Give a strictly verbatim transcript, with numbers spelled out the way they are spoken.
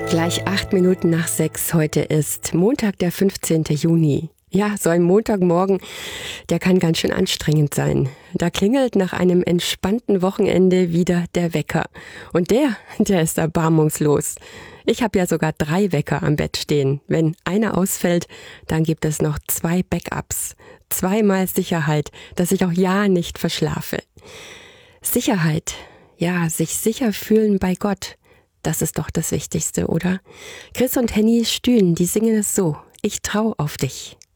Gleich acht Minuten nach sechs. Heute ist Montag, der fünfzehnten Juni. Ja, so ein Montagmorgen, der kann ganz schön anstrengend sein. Da klingelt nach einem entspannten Wochenende wieder der Wecker. Und der, der ist erbarmungslos. Ich habe ja sogar drei Wecker am Bett stehen. Wenn einer ausfällt, dann gibt es noch zwei Backups. Zweimal Sicherheit, dass ich auch ja nicht verschlafe. Sicherheit, ja, sich sicher fühlen bei Gott. Das ist doch das Wichtigste, oder? Chris und Henny Stühn, die singen es so. Ich trau auf dich.